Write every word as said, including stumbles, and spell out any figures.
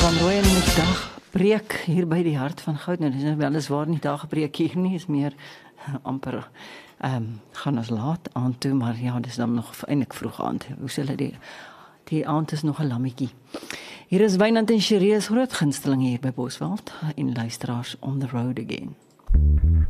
van Rooyen met dagbreek hier by die hart van goud. Nou, dis nou weliswaar nie dagbreek hier nie, is meer uh, amper um, gaan ons laat aan toe, maar ja, dis dan nog eintlik vroeg aand. Hoe sê hulle die die aand is nog 'n lammetjie. Hier is Wynand en Sheree, groot gunsteling hier by Bosveld en luisteraars on the road again.